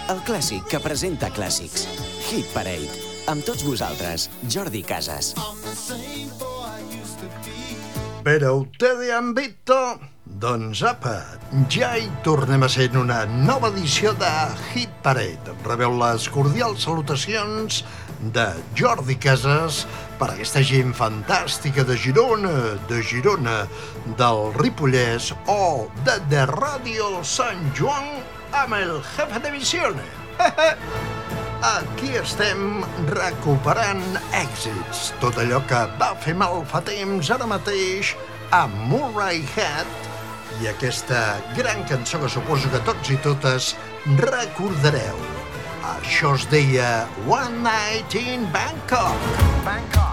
el clàssic que presenta clàssics. Hit Parade. Amb tots vosaltres, Jordi Casas. Però ustedes han visto? Doncs apa, ja hi tornem a ser en una nova edició de Hit Parade. Rebeu les cordials salutacions de Jordi Casas per aquesta gent fantàstica de Girona, del Ripollès o de Ràdio Sant Joan amb el jefe de visiones. Aquí estem recuperant èxits. Tot allò que va fer mal fa temps, ara mateix, amb Murray Head i aquesta gran cançó que suposo que tots i totes recordareu. Això es deia One Night in Bangkok.